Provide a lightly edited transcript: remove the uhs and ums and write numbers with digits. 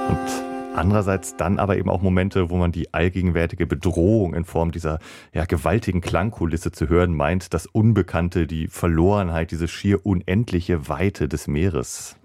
Und andererseits dann aber eben auch Momente, wo man die allgegenwärtige Bedrohung in Form dieser gewaltigen Klangkulisse zu hören meint, das Unbekannte, die Verlorenheit, diese schier unendliche Weite des Meeres.